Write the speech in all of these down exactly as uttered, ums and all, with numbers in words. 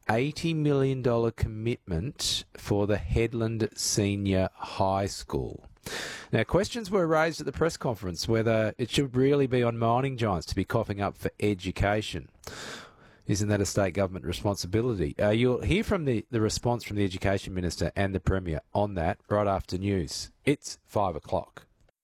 eighty million dollars commitment for the Headland Senior High School. Now, questions were raised at the press conference whether it should really be on mining giants to be coughing up for education. Isn't that a state government responsibility? Uh, you'll hear from the, the response from the Education Minister and the Premier on that right after news. It's five o'clock.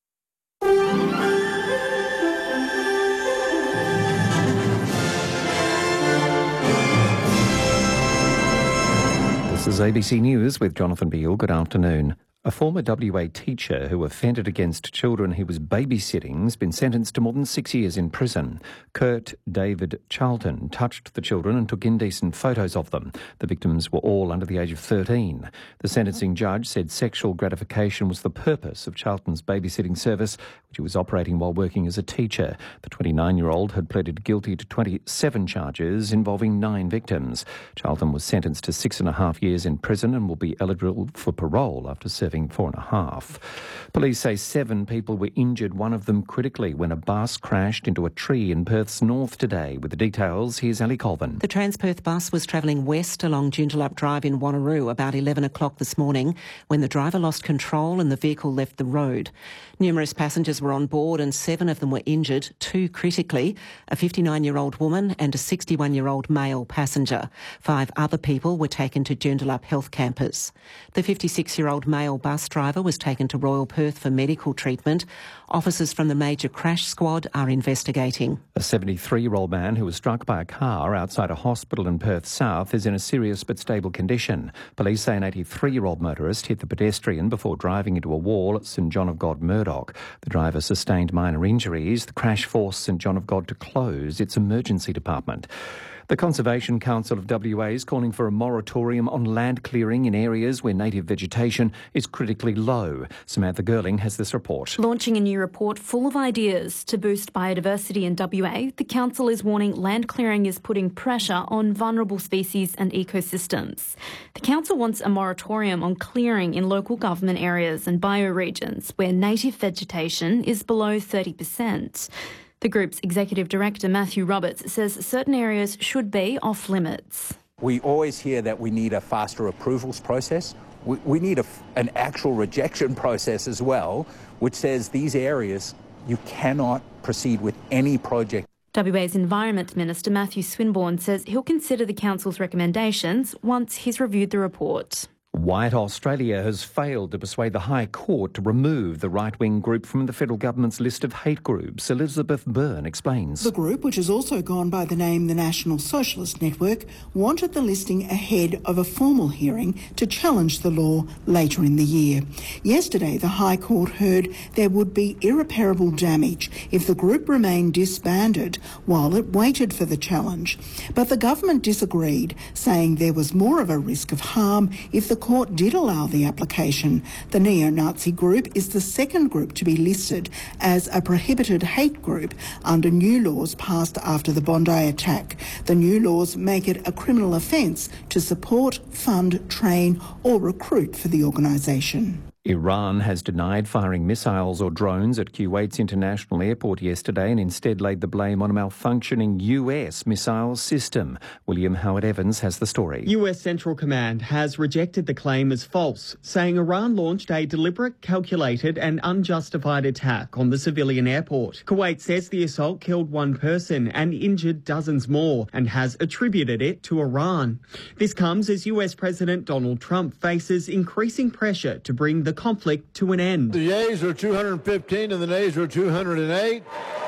This is A B C News with Jonathan Beale. Good afternoon. A former W A teacher who offended against children he was babysitting has been sentenced to more than six years in prison. Kurt David Charlton touched the children and took indecent photos of them. The victims were all under the age of thirteen. The sentencing judge said sexual gratification was the purpose of Charlton's babysitting service, which he was operating while working as a teacher. The twenty-nine-year-old had pleaded guilty to twenty-seven charges involving nine victims. Charlton was sentenced to six and a half years in prison and will be eligible for parole after serving four and a half. Police say seven people were injured, one of them critically, when a bus crashed into a tree in Perth's north today. With the details, here's Ali Colvin. The Transperth bus was travelling west along Joondalup Drive in Wanneroo about eleven o'clock this morning when the driver lost control and the vehicle left the road. Numerous passengers were on board and seven of them were injured, two critically, a fifty-nine-year-old woman and a sixty-one-year-old male passenger. Five other people were taken to Joondalup Health Campus. The fifty-six-year-old male bus driver was taken to Royal Perth for medical treatment. Officers from the major crash squad are investigating. A seventy-three-year-old man who was struck by a car outside a hospital in Perth South is in a serious but stable condition. Police say an eighty-three-year-old motorist hit the pedestrian before driving into a wall at St John of God, Murdoch. The driver sustained minor injuries. The crash forced St John of God to close its emergency department. The Conservation Council of W A is calling for a moratorium on land clearing in areas where native vegetation is critically low. Samantha Girling has this report. Launching a new report full of ideas to boost biodiversity in W A, the council is warning land clearing is putting pressure on vulnerable species and ecosystems. The council wants a moratorium on clearing in local government areas and bioregions where native vegetation is below thirty percent. The group's executive director, Matthew Roberts, says certain areas should be off limits. We always hear that we need a faster approvals process. We, we need a, an actual rejection process as well, which says these areas, you cannot proceed with any project. W A's Environment Minister, Matthew Swinburne, says he'll consider the council's recommendations once he's reviewed the report. White Australia has failed to persuade the High Court to remove the right-wing group from the federal government's list of hate groups. Elizabeth Byrne explains. The group, which has also gone by the name the National Socialist Network, wanted the listing ahead of a formal hearing to challenge the law later in the year. Yesterday, the High Court heard there would be irreparable damage if the group remained disbanded while it waited for the challenge. But the government disagreed, saying there was more of a risk of harm if the court did allow the application. The neo-Nazi group is the second group to be listed as a prohibited hate group under new laws passed after the Bondi attack. The new laws make it a criminal offence to support, fund, train or recruit for the organisation. Iran has denied firing missiles or drones at Kuwait's international airport yesterday and instead laid the blame on a malfunctioning U S missile system. William Howard-Evans has the story. U S Central Command has rejected the claim as false, saying Iran launched a deliberate, calculated and unjustified attack on the civilian airport. Kuwait says the assault killed one person and injured dozens more and has attributed it to Iran. This comes as U S President Donald Trump faces increasing pressure to bring the conflict to an end. The yeas are two hundred fifteen and the nays are two hundred eight.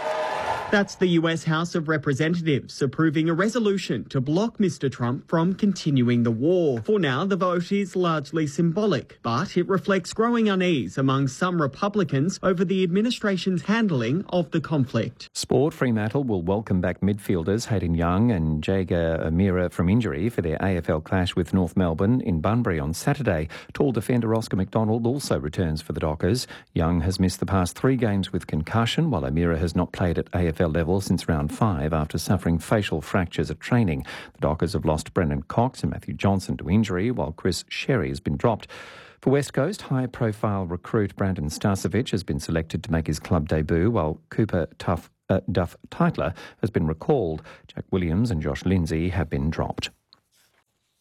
That's the U S House of Representatives approving a resolution to block Mister Trump from continuing the war. For now, the vote is largely symbolic, but it reflects growing unease among some Republicans over the administration's handling of the conflict. Sport. Fremantle will welcome back midfielders Hayden Young and Jager Amira from injury for their A F L clash with North Melbourne in Bunbury on Saturday. Tall defender Oscar McDonald also returns for the Dockers. Young has missed the past three games with concussion, while Amira has not played at A F L level since round five after suffering facial fractures at training. The Dockers have lost Brendan Cox and Matthew Johnson to injury, while Chris Sherry has been dropped. For West Coast, high-profile recruit Brandon Starcevic has been selected to make his club debut, while Cooper Tuff, uh, Duff Titler has been recalled. Jack Williams and Josh Lindsay have been dropped.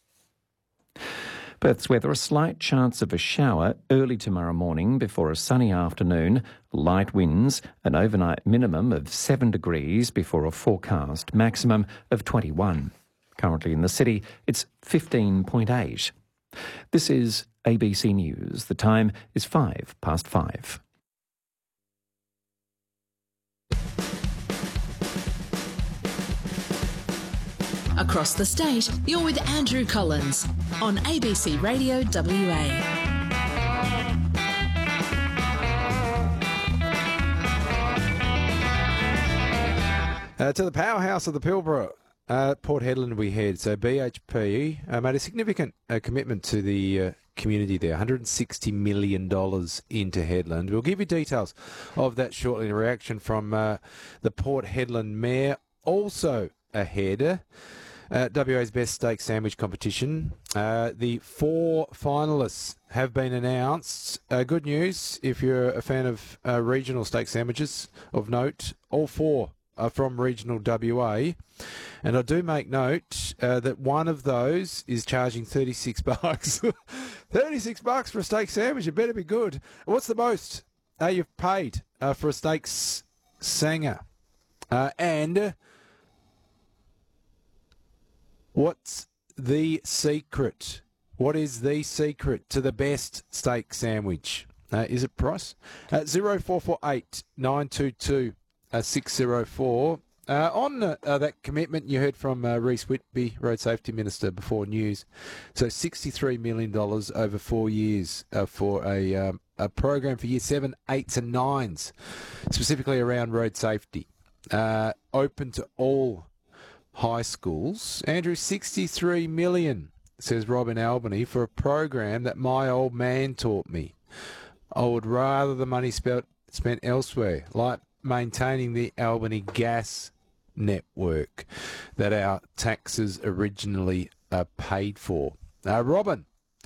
Perth's weather, a slight chance of a shower early tomorrow morning before a sunny afternoon, light winds, an overnight minimum of seven degrees before a forecast maximum of twenty-one. Currently in the city, it's fifteen point eight. This is A B C News. The time is five past five. Across the state, you're with Andrew Collins on A B C Radio W A. Uh, to the powerhouse of the Pilbara, uh, Port Hedland we head. So B H P uh, made a significant uh, commitment to the uh, community there, one hundred sixty million dollars into Hedland. We'll give you details of that shortly in a reaction from uh, the Port Hedland Mayor. Also ahead, uh, W A's Best Steak Sandwich Competition. Uh, the four finalists have been announced. Uh, good news if you're a fan of uh, regional steak sandwiches of note. All four are from regional W A. And I do make note uh, that one of those is charging thirty-six bucks. thirty-six bucks for a steak sandwich. It better be good. What's the most uh, you've paid uh, for a steak s- sanger? Uh, and what's the secret? What is the secret to the best steak sandwich? Uh, is it price? Uh, zero four four eight nine two two six zero four. Uh, on uh, uh, that commitment, you heard from uh, Reece Whitby, Road Safety Minister, before news. So sixty-three million dollars over four years uh, for a, um, a program for year seven, eights and nines, specifically around road safety. Uh, open to all high schools. Andrew, sixty-three million dollars, says Rob in Albany, for a program that my old man taught me. I would rather the money spent, spent elsewhere, like maintaining the Albany gas network that our taxes originally uh, paid for. Uh, Robin,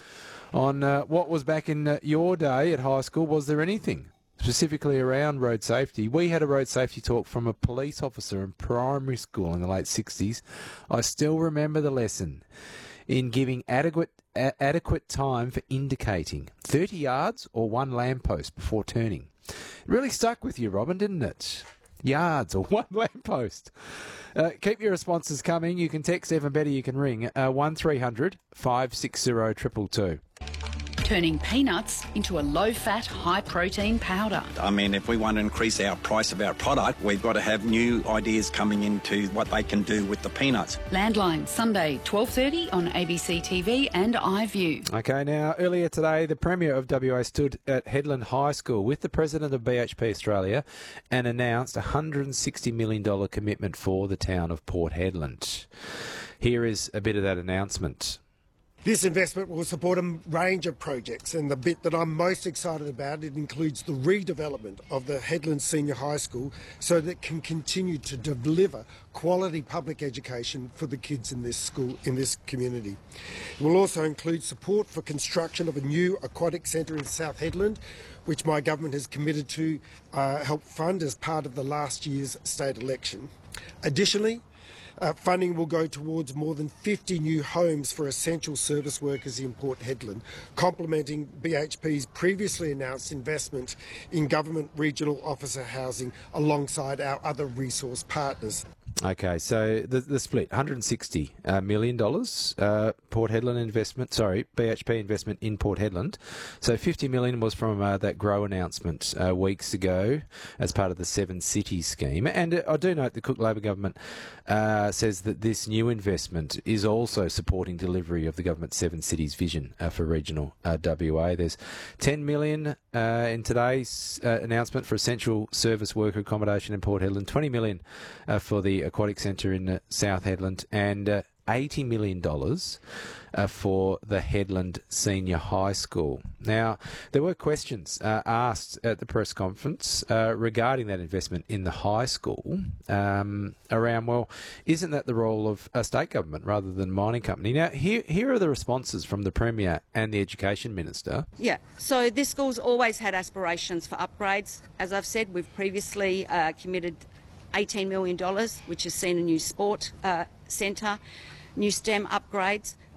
on uh, what was back in uh, your day at high school, was there anything specifically around road safety? We had a road safety talk from a police officer in primary school in the late sixties. I still remember the lesson in giving adequate a- adequate time for indicating thirty yards or one lamppost before turning. It really stuck with you, Robin, didn't it? Yards or one lamppost. Uh, keep your responses coming. You can text, even better, you can ring uh, one three hundred five six zero two two two. Turning peanuts into a low-fat, high-protein powder. I mean, if we want to increase our price of our product, we've got to have new ideas coming into what they can do with the peanuts. Landline, Sunday, twelve thirty on A B C T V and iView. Okay, now, earlier today, the Premier of W A stood at Hedland High School with the President of B H P Australia and announced a one hundred sixty million dollars commitment for the town of Port Hedland. Here is a bit of that announcement. This investment will support a range of projects, and the bit that I'm most excited about, it includes the redevelopment of the Hedland Senior High School so that it can continue to deliver quality public education for the kids in this school, in this community. It will also include support for construction of a new aquatic centre in South Hedland, which my government has committed to uh, help fund as part of the last year's state election. Additionally, Uh, funding will go towards more than fifty new homes for essential service workers in Port Hedland, complementing B H P's previously announced investment in government regional officer housing alongside our other resource partners. Okay, so the the split, one hundred sixty million dollars uh, Port Hedland investment, sorry, B H P investment in Port Hedland. So fifty million dollars was from uh, that GROW announcement uh, weeks ago as part of the Seven Cities scheme. And uh, I do note the Cook Labor government uh, says that this new investment is also supporting delivery of the government's Seven Cities vision uh, for regional uh, W A. There's ten million dollars uh, in today's uh, announcement for essential service worker accommodation in Port Hedland, twenty million dollars uh, for the aquatic centre in uh, South Hedland, and uh, eighty million dollars uh, for the Hedland Senior High School. Now, there were questions uh, asked at the press conference uh, regarding that investment in the high school um, around, well, isn't that the role of a state government rather than a mining company? Now, here, here are the responses from the Premier and the Education Minister. Yeah, so this school's always had aspirations for upgrades. As I've said, we've previously uh, committed eighteen million dollars, which has seen a new sport uh, centre, new STEM upgrades.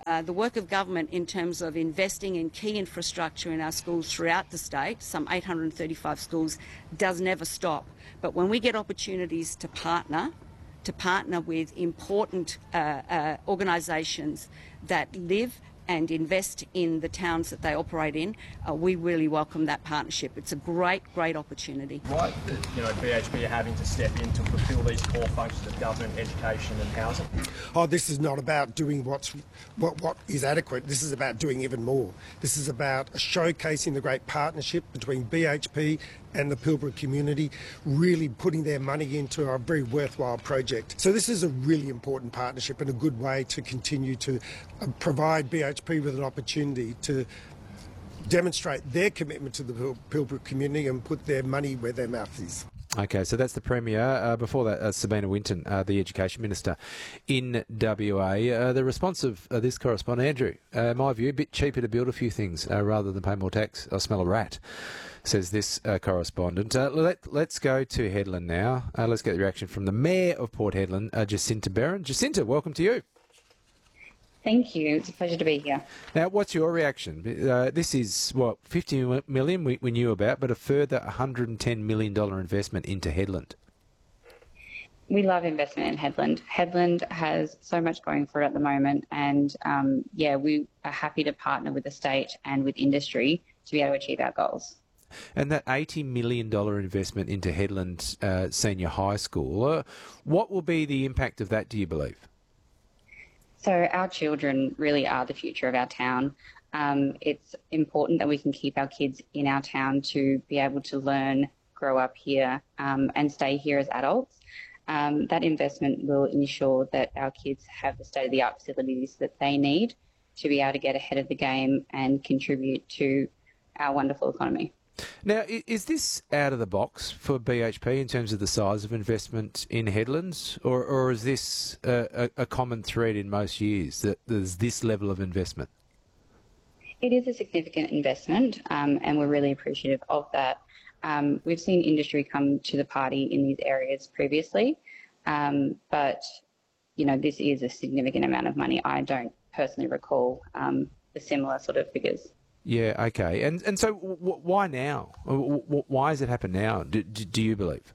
Uh, the work of government in terms of investing in key infrastructure in our schools throughout the state, some eight hundred thirty-five schools, does never stop. But when we get opportunities to partner, to partner with important uh, uh, organisations that live and invest in the towns that they operate in, uh, we really welcome that partnership. It's a great, great opportunity. Right, that, you know, B H P are having to step in to fulfil these core functions of government, education and housing. Oh, this is not about doing what's what what is adequate. This is about doing even more. This is about showcasing the great partnership between B H P and the Pilbara community, really putting their money into a very worthwhile project. So this is a really important partnership and a good way to continue to uh, provide B H P with an opportunity to demonstrate their commitment to the Pil- Pilbara community and put their money where their mouth is. Okay, so that's the Premier. Uh, before that, uh, Sabina Winton, uh, the Education Minister in W A. Uh, the response of uh, this correspondent, Andrew, uh, my view, a bit cheaper to build a few things uh, rather than pay more tax. I smell a rat, says this uh, correspondent. Uh, let, let's go to Hedland now. Uh, let's get the reaction from the Mayor of Port Hedland, uh, Jacinta Barron. Jacinta, welcome to you. Thank you. It's a pleasure to be here. Now, what's your reaction? Uh, this is, what, fifty million we, we knew about, but a further one hundred ten million dollars investment into Hedland. We love investment in Hedland. Hedland has so much going for it at the moment, and um, yeah, we are happy to partner with the state and with industry to be able to achieve our goals. And that eighty million dollars investment into Hedland uh, Senior High School, uh, what will be the impact of that, do you believe? So our children really are the future of our town. Um, it's important that we can keep our kids in our town to be able to learn, grow up here um, and stay here as adults. Um, that investment will ensure that our kids have the state-of-the-art facilities that they need to be able to get ahead of the game and contribute to our wonderful economy. Now, is this out of the box for B H P in terms of the size of investment in Hedlands, or, or is this a, a common thread in most years, that there's this level of investment? It is a significant investment, um, and we're really appreciative of that. Um, we've seen industry come to the party in these areas previously, um, but, you know, this is a significant amount of money. I don't personally recall um, the similar sort of figures. Yeah, okay. And and so w- why now? W- w- why has it happened now, do, do you believe?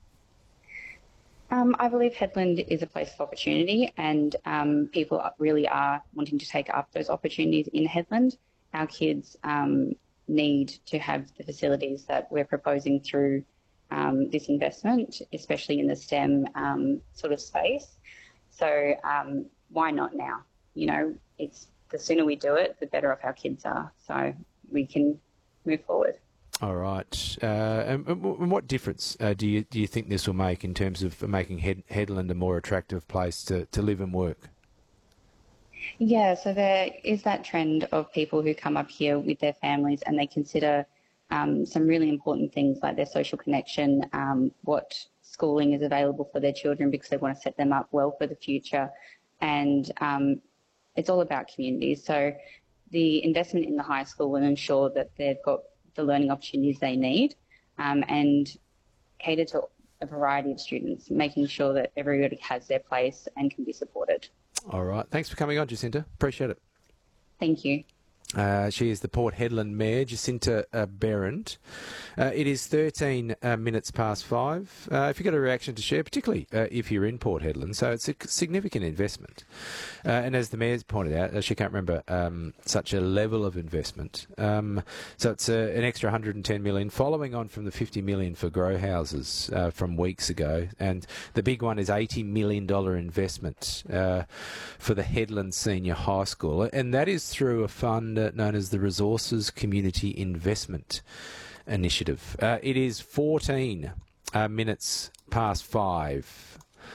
Um, I believe Hedland is a place of opportunity, and um, people really are wanting to take up those opportunities in Hedland. Our kids um, need to have the facilities that we're proposing through um, this investment, especially in the STEM um, sort of space. So um, why not now? You know, it's the sooner we do it, the better off our kids are. So we can move forward. All right. Uh, and, and what difference uh, do you do you think this will make in terms of making Head, Hedland a more attractive place to, to live and work? Yeah, so there is that trend of people who come up here with their families and they consider um, some really important things like their social connection, um, what schooling is available for their children because they want to set them up well for the future, and um, it's all about communities. So the investment in the high school will ensure that they've got the learning opportunities they need um, and cater to a variety of students, making sure that everybody has their place and can be supported. All right. Thanks for coming on, Jacinta. Appreciate it. Thank you. Uh, she is the Port Hedland Mayor, Jacinta uh, Barron. Uh, it is thirteen uh, minutes past five. Uh, if you've got a reaction to share, particularly uh, if you're in Port Hedland, so it's a significant investment. Uh, and as the Mayor's pointed out, uh, she can't remember um, such a level of investment. Um, so it's uh, an extra one hundred ten million dollars, following on from the fifty million dollars for grow houses uh, from weeks ago. And the big one is eighty million dollars investment uh, for the Hedland Senior High School. And that is through a fund known as the Resources Community Investment Initiative. Uh, it is fourteen uh, minutes past five.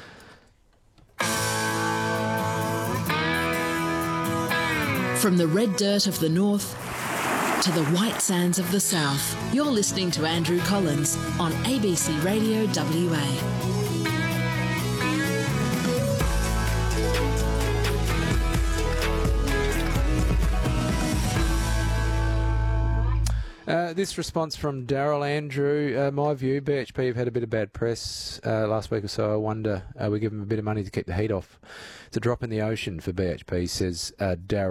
From the red dirt of the north to the white sands of the south, you're listening to Andrew Collins on A B C Radio W A. Uh, this response from Daryl Andrew, uh, my view, B H P have had a bit of bad press uh, last week or so. I wonder, uh, we give them a bit of money to keep the heat off. It's a drop in the ocean for B H P, says uh, Daryl.